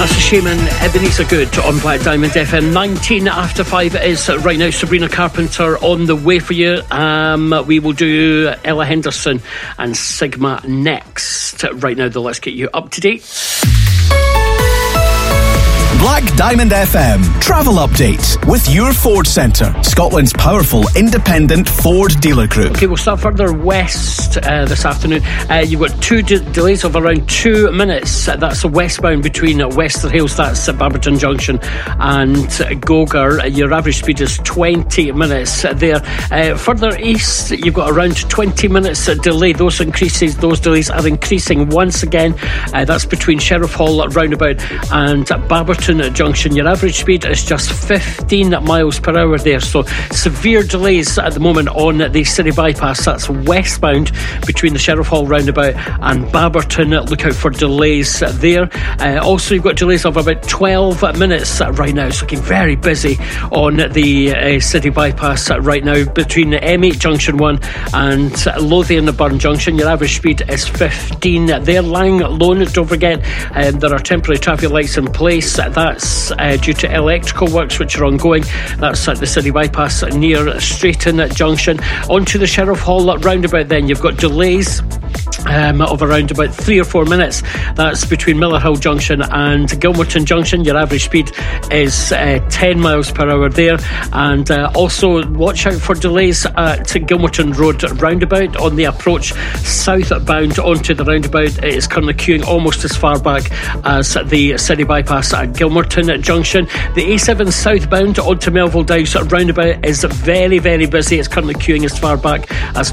Shaman, Ebenezer Good on Black Diamond FM. 19 after 5 it is right now. Sabrina Carpenter on the way for you. We will do Ella Henderson and Sigma next. Right now though, let's get you up to date. Black Diamond FM travel update with your Ford Centre, Scotland's powerful independent Ford dealer group. Okay, we'll start further west this afternoon. You've got two delays of around 2 minutes. That's westbound between Westerhills, that's Barberton Junction, and Gogar. Your average speed is 20 minutes there. Further east, you've got around 20 minutes delay. Those delays are increasing once again. That's between Sheriff Hall roundabout and Barberton Junction. Your average speed is just 15 miles per hour there, so severe delays at the moment on the city bypass. That's westbound between the Sheriff Hall roundabout and Barberton. Look out for delays there. Also, you've got delays of about 12 minutes right now. It's looking very busy on the city bypass right now between M8 Junction 1 and Lothian Burn Junction. Your average speed is 15 there. Lang Lone, don't forget, there are temporary traffic lights in place. That's due to electrical works which are ongoing. That's at the city bypass near Straighton Junction. Onto the Sheriff Hall roundabout then, you've got delays of around about 3 or 4 minutes. That's between Miller Hill Junction and Gilmerton Junction. Your average speed is 10 miles per hour there. And also watch out for delays at Gilmerton Road roundabout on the approach southbound onto the roundabout. It is currently queuing almost as far back as the city bypass at Gilmerton Junction. The A7 southbound onto Melville Dows roundabout is very, very busy. It's currently queuing as far back as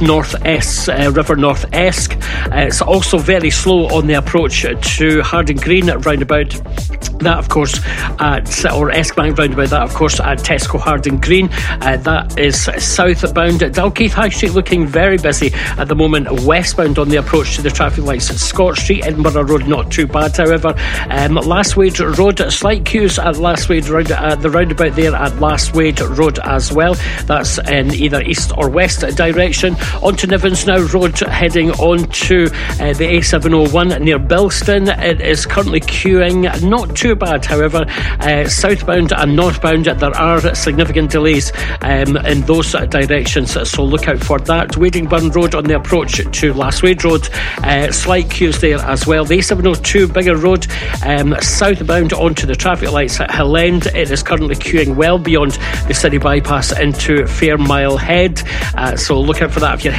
River North Esk. It's also very slow on the approach to Harding Green roundabout. That, of course, or Eskbank roundabout, that, of course, at Tesco Harding Green. That is southbound. Dalkeith High Street looking very busy at the moment, westbound on the approach to the traffic lights at Scott Street. Edinburgh Road, not too bad, however. Lastwade Road, slight queues at Lastwade Road, the roundabout there at Lastwade Road as well. That's in either east or west direction. Onto Nivensnow Road, heading on to the A701 near Bilston. It is currently queuing, not too bad, however. Southbound and northbound, there are significant delays in those directions, so look out for that. Wadingburn Road on the approach to Lastwade Road, slight queues there as well. The A702 Bigger Road, southbound onto the traffic lights at Hill End. It is currently queuing well beyond the city bypass into Fairmile Head, so look out for that if you're